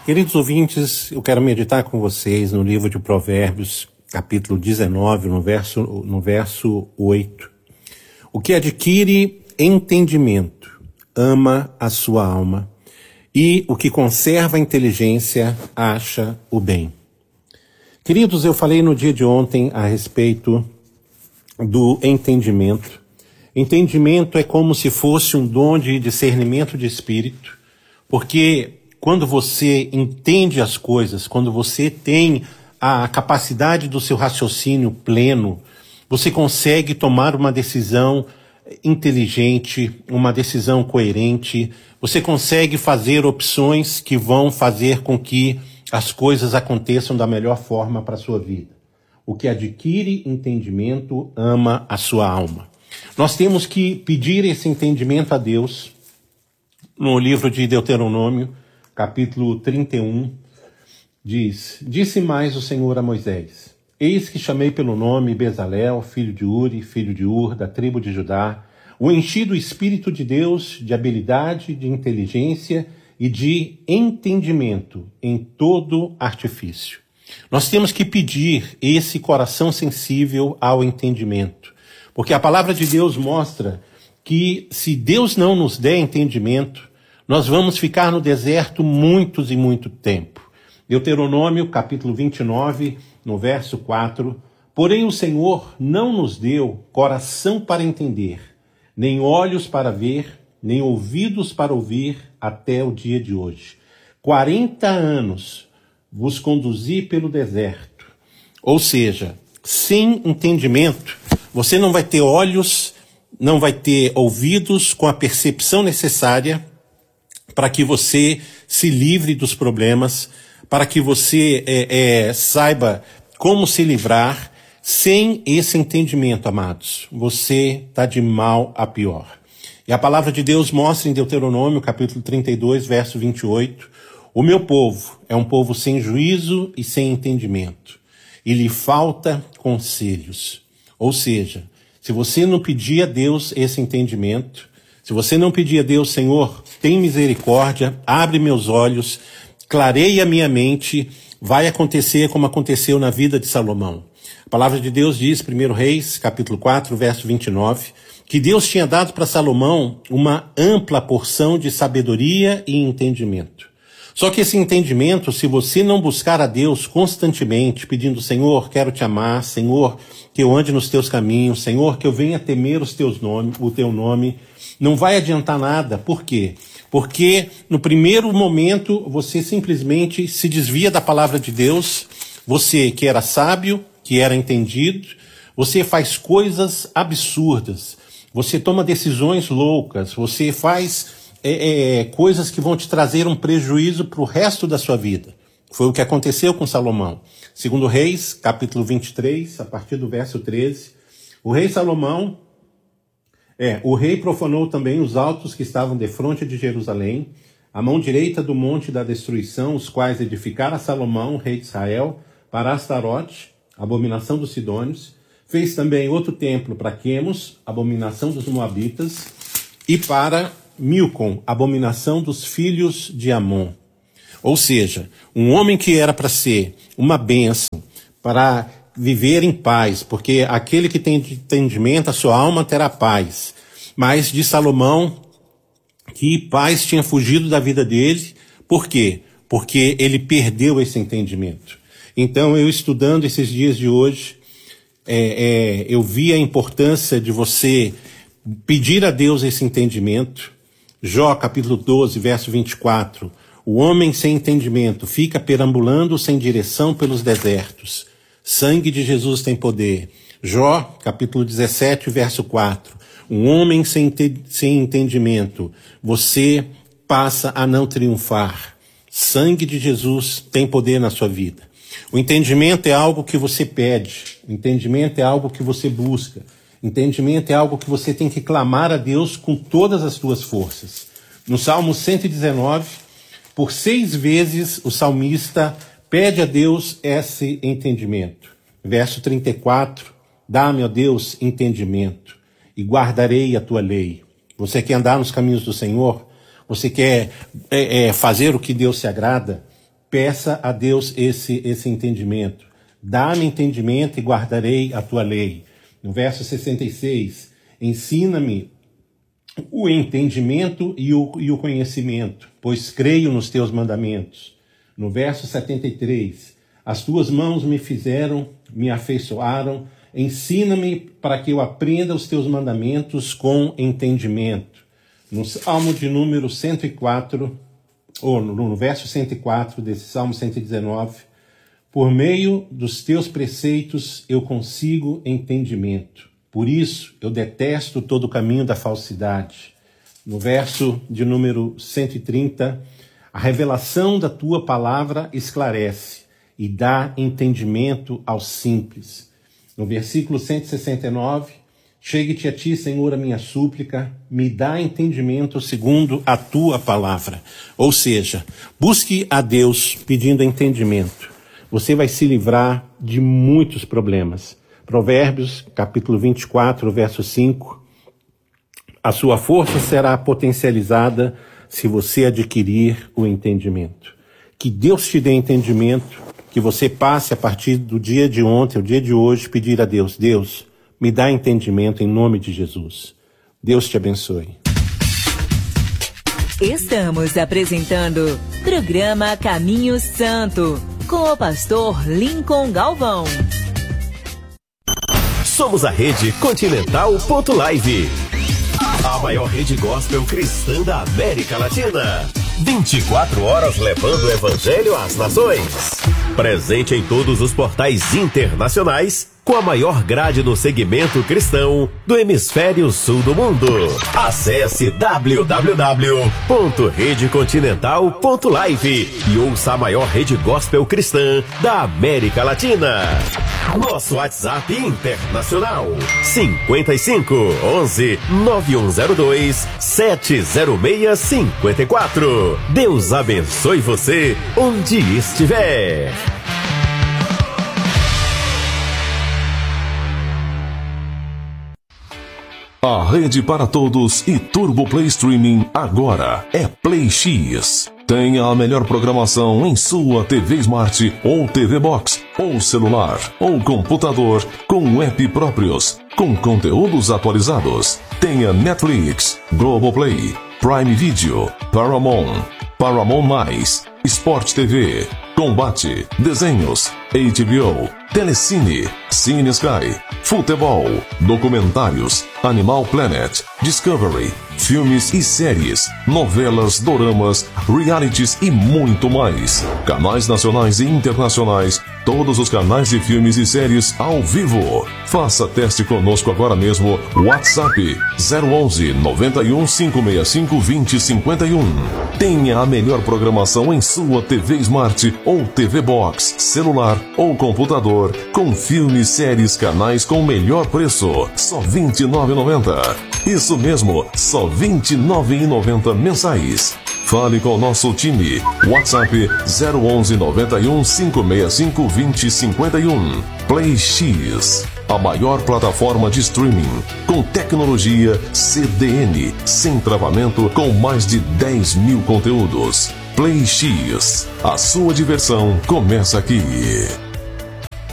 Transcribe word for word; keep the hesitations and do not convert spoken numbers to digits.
Queridos ouvintes, eu quero meditar com vocês no livro de Provérbios, capítulo dezenove, no verso, no verso oito. O que adquire entendimento ama a sua alma, e o que conserva a inteligência acha o bem. Queridos, eu falei no dia de ontem a respeito do entendimento. Entendimento é como se fosse um dom de discernimento de espírito, porque quando você entende as coisas, quando você tem a capacidade do seu raciocínio pleno, você consegue tomar uma decisão inteligente, uma decisão coerente, você consegue fazer opções que vão fazer com que as coisas aconteçam da melhor forma para a sua vida. O que adquire entendimento ama a sua alma. Nós temos que pedir esse entendimento a Deus. No livro de Deuteronômio, capítulo trinta e um, diz: Disse mais o Senhor a Moisés: Eis que chamei pelo nome Bezalel, filho de Uri, filho de Ur, da tribo de Judá, o enchi do Espírito de Deus, de habilidade, de inteligência e de entendimento em todo artifício. Nós temos que pedir esse coração sensível ao entendimento, porque a palavra de Deus mostra que se Deus não nos der entendimento, nós vamos ficar no deserto muitos e muito tempo. Deuteronômio, capítulo vinte e nove, no verso quatro. Porém o Senhor não nos deu coração para entender, nem olhos para ver, nem ouvidos para ouvir, até o dia de hoje. Quarenta anos vos conduzi pelo deserto. Ou seja, sem entendimento, você não vai ter olhos, não vai ter ouvidos com a percepção necessária para que você se livre dos problemas, para que você é, é, saiba como se livrar. Sem esse entendimento, amados, você está de mal a pior. E a palavra de Deus mostra em Deuteronômio, capítulo trinta e dois, verso vinte e oito, o meu povo é um povo sem juízo e sem entendimento, e lhe falta conselhos. Ou seja, se você não pedir a Deus esse entendimento, se você não pedir a Deus, Senhor, tem misericórdia, abre meus olhos, clareia minha mente, vai acontecer como aconteceu na vida de Salomão. A palavra de Deus diz, primeiro Reis, capítulo quatro, verso vinte e nove, que Deus tinha dado para Salomão uma ampla porção de sabedoria e entendimento. Só que esse entendimento, se você não buscar a Deus constantemente, pedindo, Senhor, quero te amar, Senhor, que eu ande nos teus caminhos, Senhor, que eu venha temer os teus nomes, o teu nome, não vai adiantar nada. Por quê? Porque no primeiro momento você simplesmente se desvia da palavra de Deus, você que era sábio, que era entendido, você faz coisas absurdas, você toma decisões loucas, você faz é, é, coisas que vão te trazer um prejuízo para o resto da sua vida. Foi o que aconteceu com Salomão. Segundo Reis, capítulo vinte e três, a partir do verso treze, o rei Salomão, é, o rei profanou também os altos que estavam defronte de Jerusalém, a mão direita do monte da destruição, os quais edificara Salomão, rei de Israel, para Astarote, abominação dos sidônios. Fez também outro templo para Quemos, abominação dos moabitas, e para Milcom, abominação dos filhos de Amon. Ou seja, um homem que era para ser uma bênção, para viver em paz, porque aquele que tem entendimento, a sua alma terá paz. Mas de Salomão, que paz tinha fugido da vida dele. Por quê? Porque ele perdeu esse entendimento. Então, eu estudando esses dias de hoje, é, é, eu vi a importância de você pedir a Deus esse entendimento. Jó, capítulo doze, verso vinte e quatro. O homem sem entendimento fica perambulando sem direção pelos desertos. Sangue de Jesus tem poder. Jó, capítulo dezessete, verso quatro. Um homem sem, te- sem entendimento, você passa a não triunfar. Sangue de Jesus tem poder na sua vida. O entendimento é algo que você pede. O entendimento é algo que você busca. O entendimento é algo que você tem que clamar a Deus com todas as suas forças. No Salmo cento e dezenove, por seis vezes o salmista pede a Deus esse entendimento. Verso trinta e quatro, dá-me, ó Deus, entendimento e guardarei a tua lei. Você quer andar nos caminhos do Senhor? Você quer é, é, fazer o que Deus se agrada? peça a Deus esse, esse entendimento. Dá-me entendimento e guardarei a tua lei. No verso sessenta e seis, ensina-me o entendimento e o, e o conhecimento, pois creio nos teus mandamentos. No verso setenta e três, as tuas mãos me fizeram, me afeiçoaram, ensina-me para que eu aprenda os teus mandamentos com entendimento. No Salmo de número cento e quatro, ou no, no verso cento e quatro desse Salmo cento e dezenove, por meio dos teus preceitos eu consigo entendimento. Por isso eu detesto todo o caminho da falsidade. No verso de número cento e trinta, a revelação da tua palavra esclarece e dá entendimento aos simples. No versículo cento e sessenta e nove, chegue-te a ti, Senhor, a minha súplica, me dá entendimento segundo a tua palavra. Ou seja, busque a Deus pedindo entendimento. Você vai se livrar de muitos problemas. Provérbios, capítulo vinte e quatro, verso cinco. A sua força será potencializada se você adquirir o entendimento. Que Deus te dê entendimento, que você passe a partir do dia de ontem, o dia de hoje, pedir a Deus, Deus, me dá entendimento em nome de Jesus. Deus te abençoe. Estamos apresentando programa Caminho Santo, com o pastor Lincoln Galvão. Somos a Rede Continental ponto live, a maior rede gospel cristã da América Latina. vinte e quatro horas levando o evangelho às nações. Presente em todos os portais internacionais, com a maior grade no segmento cristão do hemisfério sul do mundo. Acesse w w w ponto rede continental ponto live e ouça a maior rede gospel cristã da América Latina. Nosso WhatsApp internacional cinquenta e cinco, onze, nove um zero dois, sete zero seis cinco quatro. Deus abençoe você onde estiver. A rede para todos e Turbo Play Streaming agora é Play X. Tenha a melhor programação em sua T V Smart ou T V Box, ou celular, ou computador, com app próprios, com conteúdos atualizados. Tenha Netflix, Globoplay, Prime Video, Paramount, Paramount mais, Sport T V, Combate, Desenhos, H B O, Telecine, Cine Sky, Futebol, Documentários, Animal Planet, Discovery, filmes e séries, novelas, doramas, realities e muito mais. Canais nacionais e internacionais, todos os canais de filmes e séries ao vivo. Faça teste conosco agora mesmo. WhatsApp zero onze, noventa e um, cinco seis cinco, vinte, cinquenta e um. Tenha a melhor programação em sua T V Smart ou T V Box, celular ou computador, com filmes, séries, canais com o melhor preço, só vinte e nove reais e noventa centavos. Isso mesmo, só vinte e nove reais e noventa centavos mensais. Fale com o nosso time. WhatsApp zero onze, noventa e um, cinco seis cinco, vinte, cinquenta e um. Play X, a maior plataforma de streaming com tecnologia C D N, sem travamento, com mais de dez mil conteúdos. Play X, a sua diversão começa aqui.